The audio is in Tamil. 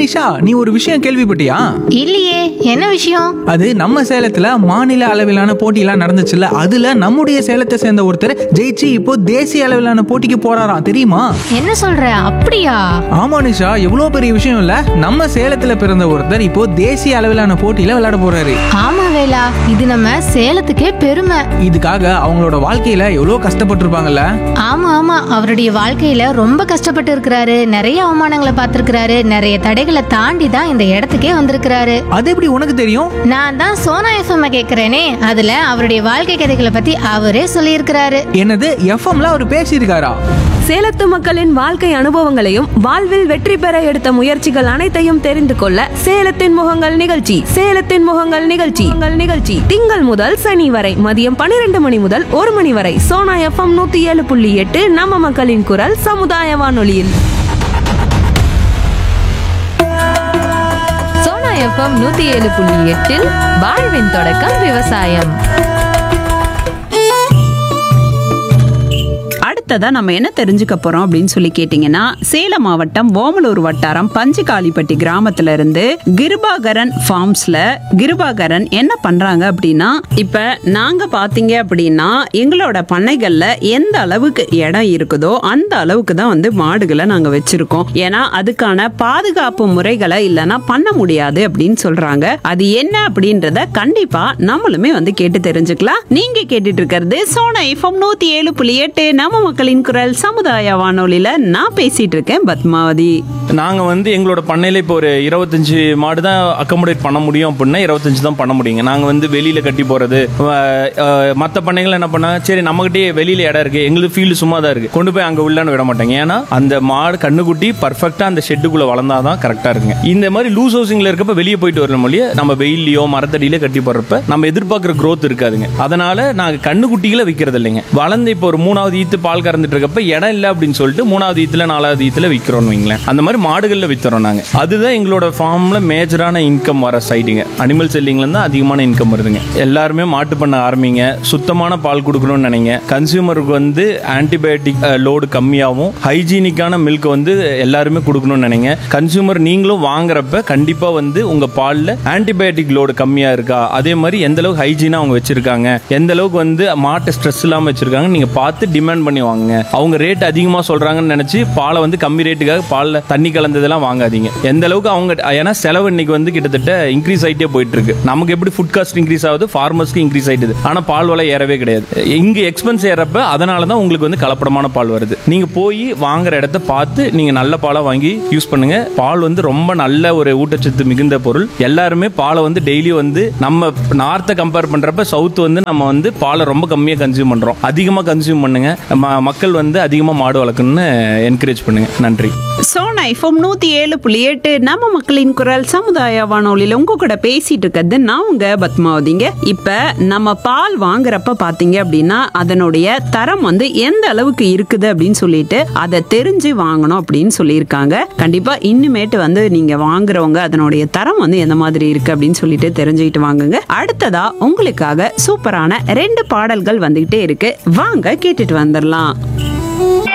நிஷா, நீ ஒரு விஷயம் கேள்விப்பட்டியா? இல்லையே, என்ன விஷயம்? அது நம்ம சேலத்துல மாநில அளவிலான போட்டியெல்லாம் நடந்துச்சுல்ல, அதுல நம்முடைய சேலத்தை சேர்ந்த ஒருத்தர் ஜெயிச்சு இப்போ தேசிய அளவிலான போட்டிக்கு போறாராம், தெரியுமா? என்ன சொல்ற? அப்படியா? ஆமா நிஷா, எவ்வளவு பெரிய விஷயம் இல்ல. நம்ம சேலத்துல பிறந்த ஒருத்தர் இப்போ தேசிய அளவிலான போட்டியில விளையாட போறாரு. ஆமா வேலா, இது நம்ம சேலத்துக்கே பெருமை. இதுக்காக அவங்களோட வாழ்க்கையில எவ்வளவு கஷ்டப்பட்டிருப்பாங்கல்ல. ஆமா ஆமா, அவருடைய வாழ்க்கையில ரொம்ப கஷ்டப்பட்டு இருக்கிறாரு. நிறைய அவமானங்களை பார்த்திருக்கிறாரு. நிறைய தடைகளை தாண்டி தான் இந்த இடத்துக்கே வந்திருக்கிறாரு. அது எப்படி உனக்கு தெரியும்? நான் தான் சோனா எஃப்எம் கேக்குறேனே, அதுல அவருடைய வாழ்க்கை கதைகளை பத்தி அவரே சொல்லியிருக்கிறாரு. என்னது, எஃப்எம்ல அவர் பேசியிருக்காரா? சேலத்து மக்களின் வாழ்க்கை அனுபவங்களையும் வாழ்வில் வெற்றி பெற எடுத்த முயற்சிகள் அனைத்தையும் தெரிந்து கொள்ள சேலத்தின் முகங்கள் நிகழ்ச்சி திங்கள் முதல் சனி வரை மதியம் 12 மணி முதல் 1 மணி வரை சோனா எஃப்எம் 107.8 நம்ம மக்களின் குரல் சமுதாய வானொலியில். சோனா எஃப்எம் 107.8 வாழ்வின் தொடக்கம் விவசாயம். அடுத்ததா நம்ம என்ன தெரிஞ்சுக்க போறோம் அப்படின்னு சொல்லி கேட்டீங்கன்னா, சேலம் மாவட்டம் ஓமலூர் வட்டாரம் பஞ்சுகாலிப்பட்டி கிராமத்துல இருந்து கிருபாகரன் ஃபார்ம்ஸ்ல கிருபாகரன் என்ன பண்றாங்க அப்படின்னா, இப்ப நாங்க பாத்தீங்க அப்படின்னா எங்களோட பண்ணைகள்ல எந்த அளவுக்கு இடம் இருக்குதோ அந்த அளவுக்கு தான் வந்து மாடுகளை நாங்க வச்சிருக்கோம். ஏன்னா அதுக்கான பாதுகாப்பு முறைகளை இல்லைன்னா பண்ண முடியாது அப்படின்னு சொல்றாங்க. அது என்ன அப்படின்றத கண்டிப்பா நம்மளுமே வந்து கேட்டு தெரிஞ்சுக்கலாம். நீங்க கேட்டுட்டு இருக்கிறது சோனா எஃப்எம் 107.8 நம்ம மக்களின் குரல் சமுதாய வானொலியில நான் பேசிட்டு இருக்கேன் பத்மாவதி. நாங்க வந்து எங்களோட பண்ணையில இப்போ ஒரு 25 மாடு தான் அக்கமடேட் பண்ண முடியும் அப்படின்னா 25 தான் பண்ண முடியுங்க. நாங்க வந்து வெளியில கட்டி போறது, மற்ற பண்ணைகள் என்ன பண்ணாங்க, சரி நம்மகிட்டே வெளியில இடம் இருக்கு, எங்களுக்கு ஃபீல்டு சும்மா தான் இருக்கு, கொண்டு போய் அங்க உள்ளான்னு விட மாட்டாங்க. ஏன்னா அந்த மாடு கண்ணுக்குட்டி பர்ஃபெக்டா அந்த ஷெட்டுக்குள்ள வளர்ந்தாதான் கரெக்டா இருக்குங்க. இந்த மாதிரி லூஸ் ஹவுசிங்ல இருக்கப்ப வெளியே போயிட்டு வரல மொழியே நம்ம வெயிலையோ மரத்தடியில கட்டி போடுறப்ப நம்ம எதிர்பார்க்கிற growth இருக்காதுங்க. அதனால நாங்க கண்ணுக்குட்டிகளை விற்கிறது இல்லைங்க. வளர்ந்து இப்போ ஒரு 3வது ஈத்து பால் கறந்துட்டு இருக்கப்ப இடம் இல்லை அப்படின்னு சொல்லிட்டு 3வது ஈத்துல 4வது ஈத்துல விற்கிறோம் வைங்களேன். அந்த மாதிரி மாடுகள்ல வித்துறோம் நாங்க. அதுதான் எங்களோட ஃபார்ம்ல மேஜரான இன்கம் வர சைடுங்க. அனிமல் செல்லிங்ல இருந்து அதிகமான இன்கம் வருதுங்க. எல்லாருமே மாட்டு பண்ண ஆரம்பிங்க, சுத்தமான பால் கொடுக்கணும்னு நினைங்க. கன்சியூமருக்கு வந்து ஆன்டிபயோட்டிக் லோடு கம்மியாகவும் ஹைஜீனிக்கான மில்க் வந்து எல்லாருமே கொடுக்கணும்னு நினைங்க. கன்சியூமர் நீங்களும் வாங்குறப்ப கண்டிப்பா வந்து உங்க பால்ல ஆன்டிபயோட்டிக் லோடு கம்மியா இருக்கா, அதே மாதிரி எந்த அளவுக்கு ஹைஜீனா அவங்க வச்சிருக்காங்க, எந்த அளவுக்கு வந்து மாட்டை ஸ்ட்ரெஸ் இல்லாம வச்சிருக்காங்க நீங்க பார்த்து டிமாண்ட் பண்ணி வாங்குங்க. அவங்க ரேட் அதிகமா சொல்றாங்கன்னு நினைச்சு பாலை வந்து கம்மி ரேட்டுக்காக பால்ல தண்ணி கலந்ததெல்லாம் வாங்காதீங்க. எந்த அளவுக்கு அவங்க, ஏன்னா செலவு இன்னைக்கு வந்து கிட்டத்தட்ட இன்க்ரீஸ் ஆயிட்டே போயிட்டு இருக்கு. நமக்கு எப்படி ஃபுட் காஸ்ட் இன்க்ரீஸ் ஆகுது, ஃபார்மர்ஸ்க்கு இன்க்ரீஸ் ஆயிடுது. ஆனா பால் விலை ஏறவே கிடையாது. இங்க எக்ஸ்பென்ஸ் ஏறப்ப அதனாலதான் உங்களுக்கு வந்து கலப்படமான பால் வருது. நீங்க போய் வாங்குற இடத்த பார்த்து நீங்க நல்ல பாலா வாங்கி யூஸ் பண்ணுங்க. பால் வந்து ரொம்ப நல்ல ஒரு ஊட்டச்சத்து மிகுந்த பொருள். எல்லாருமே பாலை வந்து டெய்லி வந்து நம்ம நார்த்தை கம்பேர் பண்றப்ப சவுத் வந்து நம்ம வந்து பாலை ரொம்ப கம்மியா கன்சியூம் பண்றோம். அதிகமா கன்சியூம் பண்ணுங்க. மக்கள் வந்து அதிகமா மாடு வளர்க்கணும்னு என்கரேஜ் பண்ணுங்க. நன்றி. சோனா எஃப்எம் 107.8 நம்ம மக்களின் குரல் சமுதாய வானொலியில உங்க கூட பேசிட்டு இருக்கிறது நான் உங்க பத்மாவதிங்க. இப்ப நம்ம பால் வாங்குறப்ப பாத்தீங்க அப்படின்னா அதனுடைய தரம் வந்து எந்த அளவுக்கு இருக்குது அப்படின்னு சொல்லிட்டு அதை தெரிஞ்சு வாங்கணும் அப்படின்னு சொல்லியிருக்காங்க. கண்டிப்பா இன்னுமேட்டு வந்து நீங்க வாங்குறவங்க அதனுடைய தரம் வந்து எந்த மாதிரி இருக்கு அப்படின்னு சொல்லிட்டு தெரிஞ்சுக்கிட்டு வாங்குங்க. அடுத்ததா உங்களுக்காக சூப்பரான 2 பாடல்கள் வந்துகிட்டே இருக்கு, வாங்க கேட்டுட்டு வந்துடலாம்.